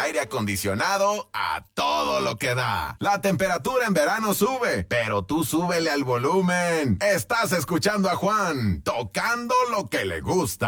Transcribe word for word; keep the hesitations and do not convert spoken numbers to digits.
aire acondicionado a todo lo que da. La temperatura en verano sube, pero tú súbele al volumen. Estás escuchando a Juan, tocando lo que le gusta.